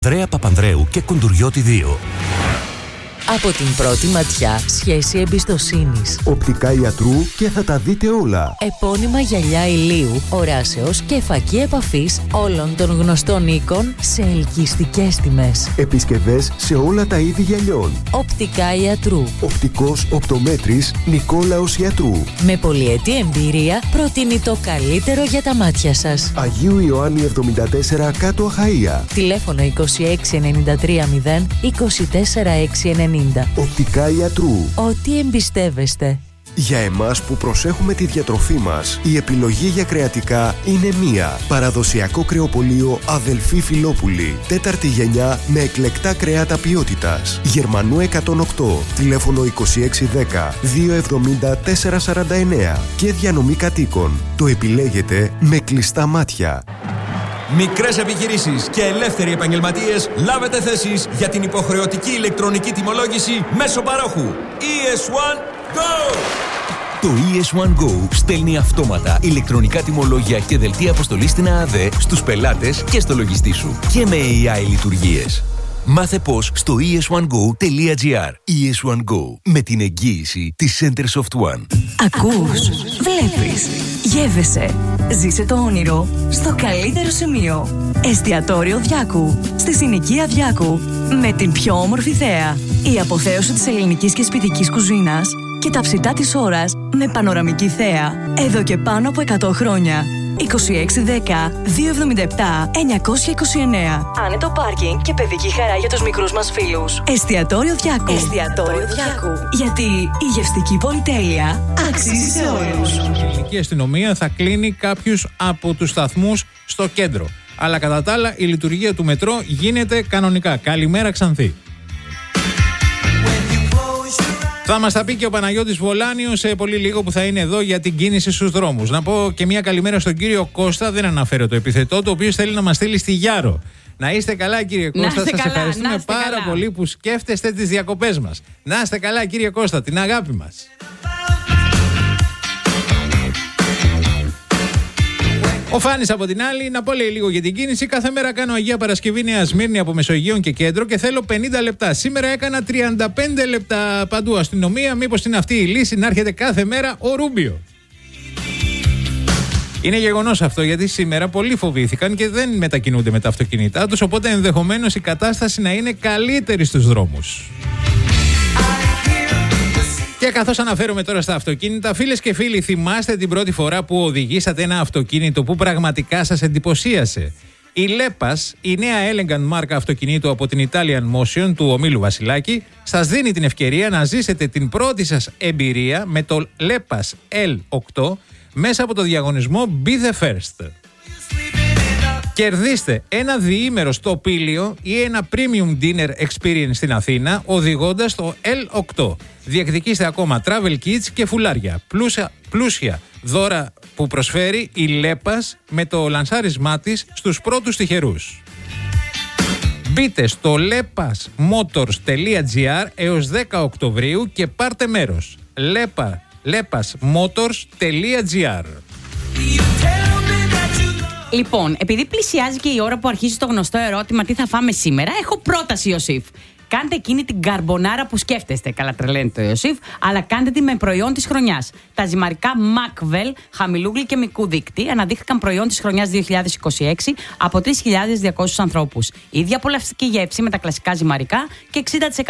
Ανδρέα Παπανδρέου και Κουντουριώτη 2. Από την πρώτη ματιά, σχέση εμπιστοσύνης. Οπτικά ιατρού και θα τα δείτε όλα. Επώνυμα γυαλιά ηλίου, οράσεως και φακή επαφής όλων των γνωστών οίκων σε ελκυστικές τιμές. Επισκευές σε όλα τα είδη γυαλιών. Οπτικά ιατρού. Οπτικός οπτομέτρης Νικόλαος Ιατρού. Με πολυετή εμπειρία προτείνει το καλύτερο για τα μάτια σας. Αγίου Ιωάννη 74 κάτω Αχαΐα. Τηλέφωνο 2693 0 24 690. Οπτικά ιατρού. Ό,τι εμπιστεύεστε. Για εμάς που προσέχουμε τη διατροφή μας, η επιλογή για κρεατικά είναι μία. Παραδοσιακό κρεοπωλείο Αδελφή Φιλόπουλη. 4η γενιά με εκλεκτά κρεάτα ποιότητας. Γερμανού 108. Τηλέφωνο 2610 270 449. Και διανομή κατοίκων. Το επιλέγετε με κλειστά μάτια. Μικρές επιχειρήσεις και ελεύθεροι επαγγελματίες, λάβετε θέσεις για την υποχρεωτική ηλεκτρονική τιμολόγηση μέσω παρόχου. ES1 Go! Το ES1 Go στέλνει αυτόματα ηλεκτρονικά τιμολόγια και δελτία αποστολής στην ΑΑΔ στους πελάτες και στο λογιστή σου. Και με AI λειτουργίες. Μάθε πώς στο es1go.gr. ES1 Go. Με την εγγύηση της Centersoft One. Ακούς, βλέπεις, γεύεσαι. Ζήσε το όνειρο στο καλύτερο σημείο. Εστιατόριο Διάκου, στη συνοικία Διάκου. Με την πιο όμορφη θέα. Η αποθέωση της ελληνικής και σπιτικής κουζίνας και τα ψητά της ώρας με πανοραμική θέα. Εδώ και πάνω από 100 χρόνια. 2610 277 929. Άνετο πάρκινγκ και παιδική χαρά για τους μικρούς μας φίλους. Εστιατόριο Διάκου. Εστιατόριο Διάκου. Γιατί η γευστική πολυτέλεια αξίζει σε όλους. Η ελληνική αστυνομία θα κλείνει κάποιους από τους σταθμούς στο κέντρο. Αλλά κατά τα άλλα η λειτουργία του μετρό γίνεται κανονικά. Καλημέρα Ξανθή. Θα μας τα πει και ο Παναγιώτης Βολάνιος σε πολύ λίγο που θα είναι εδώ για την κίνηση στους δρόμους. Να πω και μια καλημέρα στον κύριο Κώστα, δεν αναφέρω το επιθετό, το οποίο θέλει να μας στείλει στη Γιάρο. Να είστε καλά κύριε Κώστα, σας ευχαριστούμε πάρα πολύ που σκέφτεστε τις διακοπές μας. Να είστε καλά κύριε Κώστα, την αγάπη μας. Ο Φάνης από την άλλη, να πω λέει λίγο για την κίνηση. Κάθε μέρα κάνω Αγία Παρασκευή Νέα Σμύρνη από Μεσογείων και Κέντρο και θέλω 50 λεπτά. Σήμερα έκανα 35 λεπτά παντού. Αστυνομία, μήπως είναι αυτή η λύση να έρχεται κάθε μέρα ο Ρούμπιο? Είναι γεγονός αυτό, γιατί σήμερα πολλοί φοβήθηκαν και δεν μετακινούνται με τα αυτοκίνητά τους, οπότε ενδεχομένως η κατάσταση να είναι καλύτερη στους δρόμους. Και καθώς αναφέρομαι τώρα στα αυτοκίνητα, φίλες και φίλοι, θυμάστε την πρώτη φορά που οδηγήσατε ένα αυτοκίνητο που πραγματικά σας εντυπωσίασε? Η Lepas, η νέα elegant μάρκα αυτοκινήτου από την Italian Motion του ομίλου Βασιλάκη, σας δίνει την ευκαιρία να ζήσετε την πρώτη σας εμπειρία με το Lepas L8 μέσα από το διαγωνισμό Be the First. Κερδίστε ένα διήμερο στο Πήλιο ή ένα premium dinner experience στην Αθήνα οδηγώντας το L8. Διεκδικήστε ακόμα travel kits και φουλάρια. Πλούσια δώρα που προσφέρει η Lepas με το λανσάρισμά της στους πρώτους τυχερούς. Μπείτε στο lepasmotors.gr έως 10 Οκτωβρίου και πάρτε μέρος. lepasmotors.gr. Λοιπόν, επειδή πλησιάζει και η ώρα που αρχίζει το γνωστό ερώτημα τι θα φάμε σήμερα, έχω πρόταση, Ιωσήφ. Κάντε εκείνη την καρμπονάρα που σκέφτεστε. Καλά, τρελαίνετε το Ιωσήφ, αλλά κάντε τη με προϊόν της χρονιάς. Τα ζυμαρικά Macvel χαμηλού γλυκαιμικού δείκτη αναδείχθηκαν προϊόν της χρονιάς 2026 από 3.200 ανθρώπους. Η ίδια απολαυστική γεύση με τα κλασικά ζυμαρικά και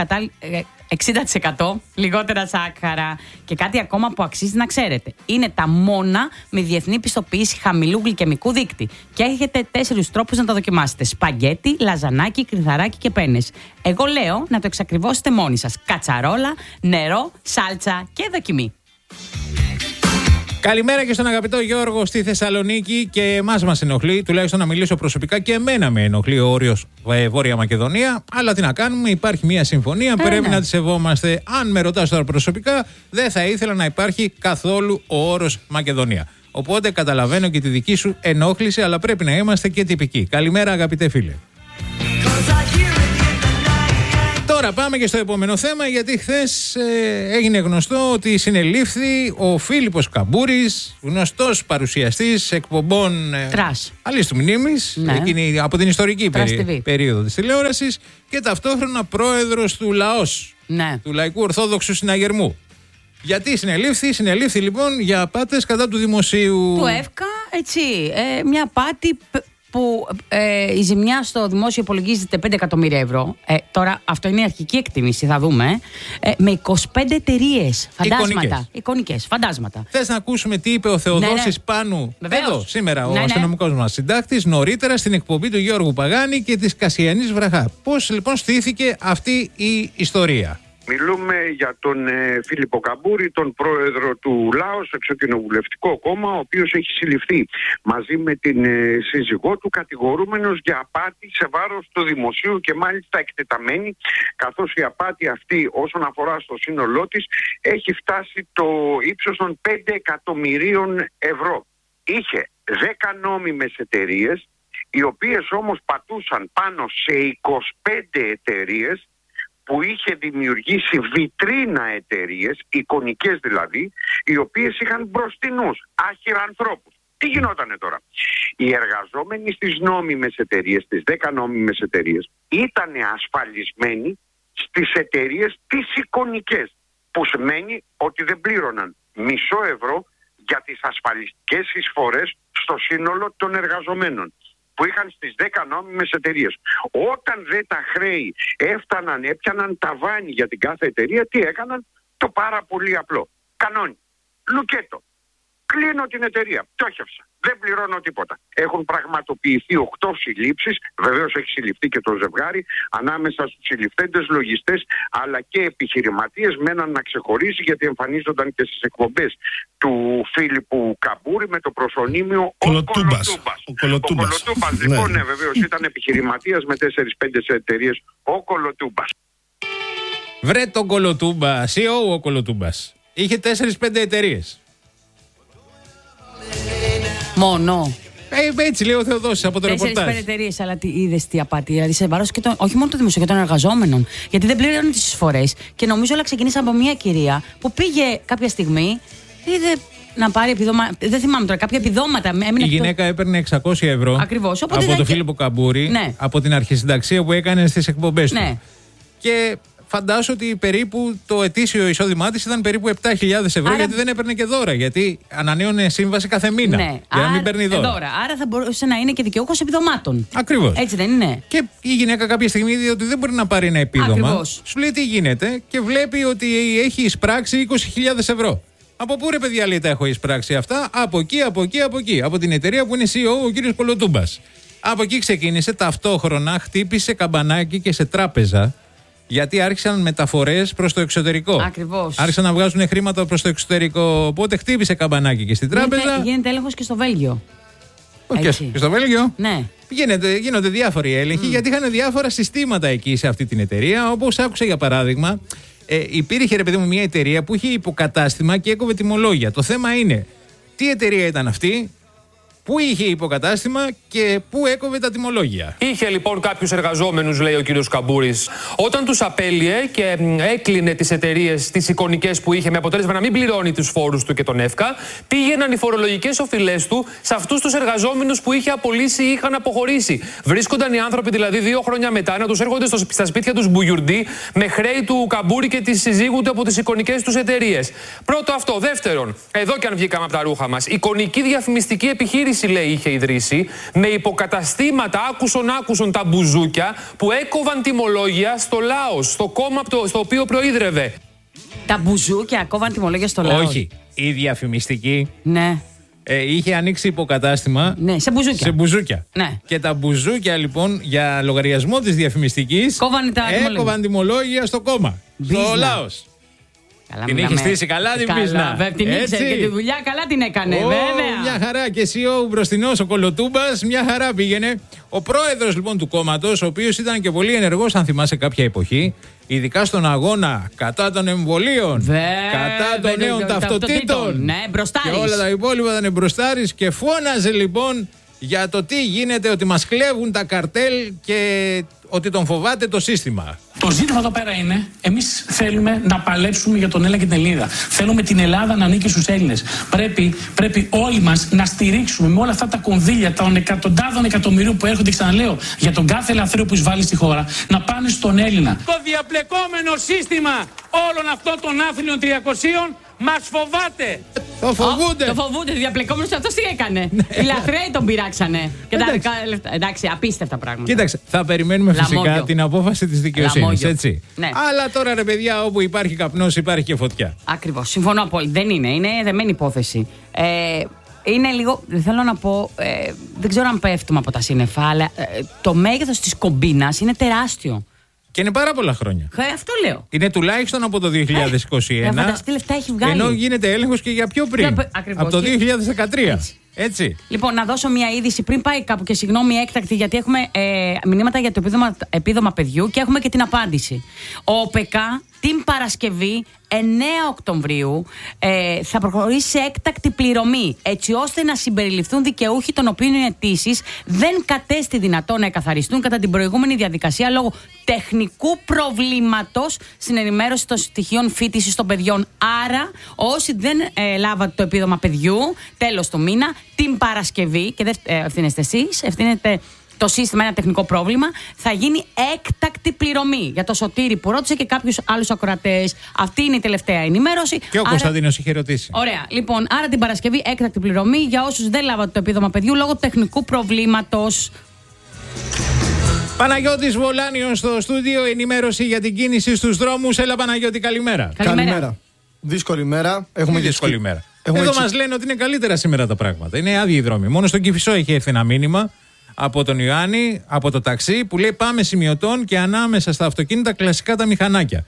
60% λιγότερα σάκχαρα. Και κάτι ακόμα που αξίζει να ξέρετε. Είναι τα μόνα με διεθνή πιστοποίηση χαμηλού γλυκαιμικού δείκτη. Και έχετε 4 τρόπους να τα δοκιμάσετε: σπαγκέτι, λαζανάκι, κρυθαράκι και πένες. Εγώ λέω να το εξακριβώσετε μόνοι σας. Κατσαρόλα, νερό, σάλτσα και δοκιμή. Καλημέρα και στον αγαπητό Γιώργο στη Θεσσαλονίκη. Και εμάς μας ενοχλεί, τουλάχιστον να μιλήσω προσωπικά, και εμένα με ενοχλεί ο όριος Βόρεια Μακεδονία. Αλλά τι να κάνουμε, υπάρχει μια συμφωνία, πρέπει να τη σεβόμαστε. Αν με ρωτάς τώρα προσωπικά, δεν θα ήθελα να υπάρχει καθόλου ο όρος Μακεδονία. Οπότε καταλαβαίνω και τη δική σου ενόχληση, αλλά πρέπει να είμαστε και τυπικοί. Καλημέρα, αγαπητέ φίλε. Τώρα πάμε και στο επόμενο θέμα, γιατί χθες έγινε γνωστό ότι συνελήφθη ο Φίλιππος Καμπούρης, γνωστός παρουσιαστής εκπομπών Αλής του Μνήμης, εκείνη από την ιστορική περίοδο της τηλεόρασης, και ταυτόχρονα πρόεδρος του ΛΑΟΣ, του Λαϊκού Ορθόδοξου Συναγερμού. Γιατί συνελήφθη λοιπόν για απάτες κατά του δημοσίου. Του ΕΦΚΑ, έτσι, μια απάτη που η ζημιά στο δημόσιο υπολογίζεται 5 εκατομμύρια ευρώ. Τώρα αυτό είναι η αρχική εκτίμηση, θα δούμε. Με 25 εταιρείες, φαντάσματα. Εικονικές, φαντάσματα. Θες να ακούσουμε τι είπε ο Θεοδόσης Πάνου, εδώ σήμερα, ο αστυνομικός μας συντάκτης, νωρίτερα στην εκπομπή του Γιώργου Παγάνη και της Κασιανής Βραχά. Πώς λοιπόν στήθηκε αυτή η ιστορία? Μιλούμε για τον Φίλιππο Καμπούρη, τον πρόεδρο του ΛΑΟΣ, εξοκοινοβουλευτικό κόμμα, ο οποίος έχει συλληφθεί μαζί με την σύζυγό του, κατηγορούμενος για απάτη σε βάρος του δημοσίου και μάλιστα εκτεταμένη, καθώς η απάτη αυτή όσον αφορά στο σύνολό της έχει φτάσει το ύψος των 5 εκατομμυρίων ευρώ. Είχε 10 νόμιμες εταιρείες, οι οποίες όμως πατούσαν πάνω σε 25 εταιρείες που είχε δημιουργήσει βιτρίνα εταιρείες, εικονικές δηλαδή, οι οποίες είχαν μπροστινούς, άχυρα ανθρώπους. Τι γινότανε τώρα? Οι εργαζόμενοι στις νόμιμες εταιρείες, στις 10 νόμιμες εταιρείες, ήταν ασφαλισμένοι στις εταιρείες τις εικονικές, που σημαίνει ότι δεν πλήρωναν μισό ευρώ για τις ασφαλιστικές εισφορές στο σύνολο των εργαζομένων που είχαν στις 10 νόμιμες εταιρείες. Όταν δε τα χρέη έπιαναν ταβάνι για την κάθε εταιρεία, τι έκαναν? Το πάρα πολύ απλό. Κανόνι. Λουκέτο. Κλείνω την εταιρεία. Πτώχευσα. Δεν πληρώνω τίποτα. Έχουν πραγματοποιηθεί 8 συλλήψεις. Βεβαίως έχει συλληφθεί και το ζευγάρι. Ανάμεσα στους συλληφθέντες λογιστές αλλά και επιχειρηματίες, με έναν να ξεχωρίσει, γιατί εμφανίζονταν και στις εκπομπές του Φίλιππου Καμπούρη με το προσωνύμιο Κολοτούμπας. Ο Κολοτούμπας. Λοιπόν, ναι, βεβαίως ήταν επιχειρηματίας με 4-5 εταιρείες. Ο Κολοτούμπας. Βρε τον Κολοτούμπα, CEO ο Κολοτούμπας. Είχε 4-5 εταιρείες. Μόνο. Έτσι λέει ο Θεοδόσης από το ρεπορτάζ. 4-5 εταιρείες, αλλά είδες τι απάτη? Δηλαδή σε βάρος και όχι μόνο το δημοσίου, και των εργαζόμενων. Γιατί δεν πλήρωνε τις εισφορές. Και νομίζω όλα ξεκίνησαν από μια κυρία που πήγε κάποια στιγμή, είδε να πάρει επιδόματα. Δεν θυμάμαι τώρα, κάποια επιδόματα. Η γυναίκα έπαιρνε 600 ευρώ. Ακριβώς. Από τον Φίλιππο Καμπούρη, από την αρχισυνταξία που έκανε στις εκπομπές του. Και φαντάσου ότι περίπου το ετήσιο εισόδημά της ήταν περίπου 7.000 ευρώ, γιατί δεν έπαιρνε και δώρα. Γιατί ανανέωνε σύμβαση κάθε μήνα. Για να μην παίρνει δώρα. Άρα θα μπορούσε να είναι και δικαιούχος επιδομάτων. Ακριβώς. Έτσι δεν είναι? Και η γυναίκα κάποια στιγμή είδε ότι δεν μπορεί να πάρει ένα επίδομα. Ακριβώς. Σου λέει τι γίνεται και βλέπει ότι έχει εισπράξει 20.000 ευρώ. Από πού ρε παιδιά, λέει, τα έχω εισπράξει αυτά? Από εκεί. Από την εταιρεία που είναι CEO ο κύριος Κολοτούμπας. Από εκεί ξεκίνησε, ταυτόχρονα χτύπησε καμπανάκι και σε τράπεζα. Γιατί άρχισαν μεταφορές προς το εξωτερικό. Ακριβώς. Άρχισαν να βγάζουν χρήματα προς το εξωτερικό. Οπότε χτύπησε καμπανάκι και στην τράπεζα. Γίνεται έλεγχος και στο Βέλγιο. Και στο Βέλγιο. Ναι. Γίνονται διάφοροι έλεγχοι, γιατί είχαν διάφορα συστήματα εκεί σε αυτή την εταιρεία. Όπως άκουσα για παράδειγμα, υπήρχε ρε παιδί μου μια εταιρεία που είχε υποκατάστημα και έκοβε τιμολόγια. Το θέμα είναι τι εταιρεία ήταν αυτή, πού είχε υποκατάστημα και πού έκοβε τα τιμολόγια. Είχε λοιπόν κάποιους εργαζόμενους, λέει ο κύριος Καμπούρης. Όταν τους απέλυε και έκλεινε τις εταιρείες, τις εικονικές που είχε, με αποτέλεσμα να μην πληρώνει τους φόρους του και τον ΕΦΚΑ, πήγαιναν οι φορολογικές οφειλές του σε αυτούς τους εργαζόμενους που είχε απολύσει ή είχαν αποχωρήσει. Βρίσκονταν οι άνθρωποι δηλαδή 2 χρόνια μετά να τους έρχονται στα σπίτια τους μπουγιουρντί με χρέη του Καμπούρη και της συζύγου του από τις εικονικές τους εταιρείες. Πρώτο αυτό. Δεύτερον, εδώ κι αν βγήκαμε από τα ρούχα μας, εικονική διαφημιστική επιχείρηση, λέει, είχε ιδρύσει με υποκαταστήματα άκουσον τα μπουζούκια που έκοβαν τιμολόγια στο ΛΑΟΣ, στο κόμμα στο οποίο προείδρευε. Τα μπουζούκια κόβαν τιμολόγια στο ΛΑΟΣ? Όχι. Η διαφημιστική. Ναι. Είχε ανοίξει υποκατάστημα. Ναι, σε μπουζούκια. Ναι. Και τα μπουζούκια λοιπόν για λογαριασμό της διαφημιστικής έκοβαν τιμολόγια στο κόμμα. Στο ΛΑΟΣ. Καλά, την είχε στήσει καλά την πίσνα. Την ήξερε και τη δουλειά καλά την έκανε, βέβαια. Μια χαρά. Και εσύ ο μπροστινός ο Κολοτούμπας, μια χαρά πήγαινε. Ο πρόεδρος λοιπόν του κόμματος, ο οποίος ήταν και πολύ ενεργός, αν θυμάσαι, κάποια εποχή, ειδικά στον αγώνα κατά των εμβολίων, κατά των νέων ταυτοτήτων. Ναι, μπροστάρης. Και όλα τα υπόλοιπα ήταν μπροστάρης και φώναζε λοιπόν για το τι γίνεται, ότι μας κλέβουν τα καρτέλ και ότι τον φοβάται το σύστημα. Το ζήτημα εδώ πέρα είναι, εμείς θέλουμε να παλέψουμε για τον Έλληνα και την Ελληνίδα. Θέλουμε την Ελλάδα να ανήκει στους Έλληνες. Πρέπει όλοι μας να στηρίξουμε με όλα αυτά τα κονδύλια των εκατοντάδων εκατομμυρίων που έρχονται, ξαναλέω, για τον κάθε ελευθερίο που εισβάλλει στη χώρα, να πάνε στον Έλληνα. Το διαπλεκόμενο σύστημα όλων αυτών των άθλιων 300 μας φοβάται. Το φοβούνται. Το φοβούνται. Διαπλεκόμενος αυτός τι έκανε. Οι λαθρέοι τον πειράξανε. Εντάξει, απίστευτα πράγματα. Κοίταξε, θα περιμένουμε φυσικά την απόφαση της δικαιοσύνης. Έτσι. Ναι. Αλλά τώρα, ρε παιδιά, όπου υπάρχει καπνός υπάρχει και φωτιά. Ακριβώς. Συμφωνώ απόλυτα. Δεν είναι. Είναι δεμένη υπόθεση. Είναι λίγο, θέλω να πω, δεν ξέρω αν πέφτουμε από τα σύννεφα, αλλά το μέγεθος της κομπίνας είναι τεράστιο. Και είναι πάρα πολλά χρόνια. Αυτό λέω. Είναι τουλάχιστον από το 2021. Φανταστείτε λεφτά έχει βγάλει. Ενώ γίνεται έλεγχος και για πιο πριν. Από το 2013. Έτσι. Λοιπόν, να δώσω μια είδηση πριν πάει κάπου και συγγνώμη έκτακτη, γιατί έχουμε μηνύματα για το επίδομα παιδιού και έχουμε και την απάντηση. Ο ΟΠΕΚΑ την Παρασκευή 9 Οκτωβρίου θα προχωρήσει σε έκτακτη πληρωμή, έτσι ώστε να συμπεριληφθούν δικαιούχοι των οποίων οι αιτήσεις δεν κατέστη δυνατόν να εκαθαριστούν κατά την προηγούμενη διαδικασία λόγω τεχνικού προβλήματος στην ενημέρωση των στοιχείων φοιτησης των παιδιών. Άρα, όσοι δεν λάβατε το επίδομα παιδιού τέλος του μήνα, την Παρασκευή, και δεν ευθύνεστε εσείς, ευθύνεται το σύστημα, ένα τεχνικό πρόβλημα, θα γίνει έκτακτη πληρωμή. Για το Σωτήρη που ρώτησε και κάποιους άλλους ακροατές. Αυτή είναι η τελευταία ενημέρωση. Και ο Κωνσταντίνος είχε ρωτήσει. Ωραία. Λοιπόν, άρα την Παρασκευή έκτακτη πληρωμή για όσους δεν λάβατε το επίδομα παιδιού λόγω τεχνικού προβλήματος. Παναγιώτης Βολάνιος στο στούντιο, ενημέρωση για την κίνηση στους δρόμους. Έλα Παναγιώτη, καλημέρα. Καλημέρα. Δύσκολη μέρα. Έχουμε δύσκολη μέρα. Εδώ μας λένε ότι είναι καλύτερα σήμερα τα πράγματα. Είναι άδειοι οι δρόμοι. Μόνο στον Κηφισό έχει έρθει ένα μήνυμα από τον Ιωάννη, από το ταξί, που λέει πάμε σημειωτών και ανάμεσα στα αυτοκίνητα κλασικά τα μηχανάκια.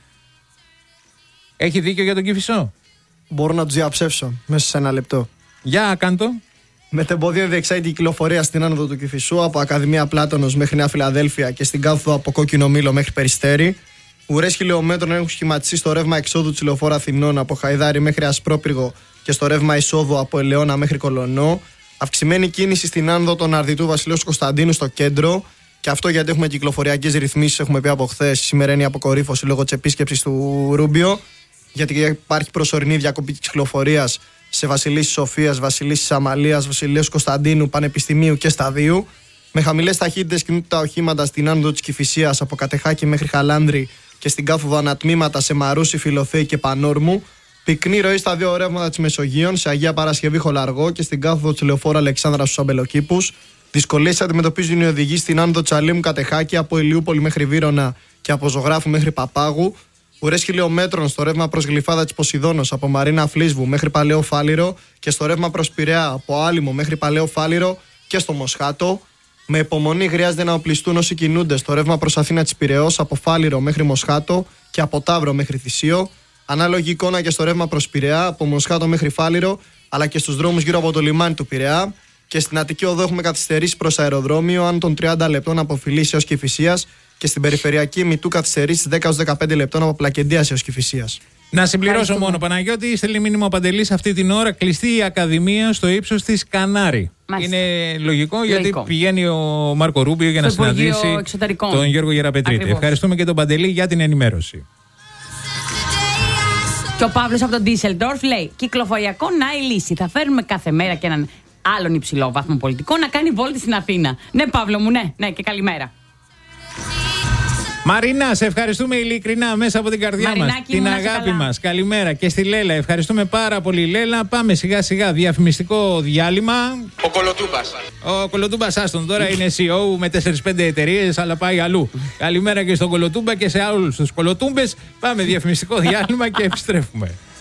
Έχει δίκιο για τον Κηφισό? Μπορώ να του διαψεύσω μέσα σε ένα λεπτό. Για κάντο. Μετεμποδίων διεξάγει την κυκλοφορία στην άνοδο του Κηφισού από Ακαδημία Πλάτωνος μέχρι Νέα Φιλαδέλφια και στην κάθοδο από Κόκκινο Μήλο μέχρι Περιστέρι. Ουρές χιλιόμετρων έχουν σχηματιστεί στο ρεύμα εξόδου της Λεωφόρου Αθηνών από Χαϊδάρι μέχρι Ασπρόπυργο και στο ρεύμα εισόδου από Ελαιώνα μέχρι Κολονό. Αυξημένη κίνηση στην άνοδο των Αρδιτού Βασιλέως Κωνσταντίνου στο κέντρο. Και αυτό γιατί έχουμε κυκλοφοριακές ρυθμίσεις, έχουμε πει από χθες. Σήμερα είναι η αποκορύφωση λόγω της επίσκεψης του Ρούμπιο. Γιατί υπάρχει προσωρινή διακοπή της κυκλοφορίας σε Βασιλίσσης Σοφίας, Βασιλίσσης Αμαλίας, Βασιλέως Κωνσταντίνου, Πανεπιστημίου και Σταδίου. Με χαμηλές ταχύτητες κινούνται τα οχήματα στην άνοδο της Κηφισίας από Κατεχάκη μέχρι Χαλάνδρη και στην κάθοδο ανατμήματα σε Μαρούσι, Φιλοθέη και Πανόρμου. Πυκνή ροή στα δύο ρεύματα της Μεσογείων, σε Αγία Παρασκευή Χολαργό και στην κάθοδο της Λεωφόρου Αλεξάνδρα στους Αμπελοκήπους. Δυσκολίες αντιμετωπίζουν οι οδηγοί στην άνοδο Τσαλίμου Κατεχάκη από Ηλιούπολη μέχρι Βύρωνα και από Ζωγράφου μέχρι Παπάγου. Ουρές χιλιόμετρων στο ρεύμα προς Γλυφάδα της Ποσειδώνος από Μαρίνα Φλίσβου μέχρι Παλαιό Φάληρο και στο ρεύμα προς Πειραιά από Άλυμο μέχρι Παλαιό Φάληρο και στο Μοσχάτο. Με υπομονή χρειάζεται να οπλιστούν όσοι κινούνται στο ρεύμα προς Αθήνα της Πειραιώς από Φάληρο μέχρι Μοσχάτο και από Ταύρο μέχρι Θησίο. Ανάλογη εικόνα και στο ρεύμα προς Πειραιά από Μοσχάτο μέχρι Φάληρο, αλλά και στους δρόμους γύρω από το λιμάνι του Πειραιά. Και στην Αττική Οδό έχουμε καθυστερήσει προς αεροδρόμιο άνω των 30 λεπτών από Φιλίσσια έως Κηφισίας και στην περιφερειακή Μητού καθυστερήσει 10-15 λεπτών από Πλακεντίας έως Κηφισίας. Να συμπληρώσω μόνο, Παναγιώτη, στέλνει μήνυμα ο Παντελής αυτή την ώρα. Κλειστή η Ακαδημία στο ύψος της Κανάρη. Μάλιστα. Είναι λογικό, γιατί πηγαίνει ο Μάρκο Ρούμπιο για να συναντήσει τον Γιώργο Γεραπετρίτη. Ακριβώς. Ευχαριστούμε και τον Παντελή για την ενημέρωση. Και ο Παύλος από τον Ντίσελντορφ λέει: κυκλοφοριακό να η λύση. Θα φέρνουμε κάθε μέρα και έναν άλλον υψηλό βάθμο πολιτικό να κάνει βόλτη στην Αθήνα. Ναι, Παύλο μου, ναι, και καλημέρα. Μαρίνα, σε ευχαριστούμε ειλικρινά μέσα από την καρδιά μας. Την αγάπη μας. Καλημέρα. Και στη Λέλα, ευχαριστούμε πάρα πολύ, Λέλα. Πάμε σιγά σιγά. Διαφημιστικό διάλειμμα. Ο Κολοτούμπας. Ο Κολοτούμπας, άστον τώρα, είναι CEO με 4-5 εταιρείες, αλλά πάει αλλού. Καλημέρα και στον Κολοτούμπα και σε όλους τους Κολοτούμπες. Πάμε διαφημιστικό διάλειμμα και επιστρέφουμε.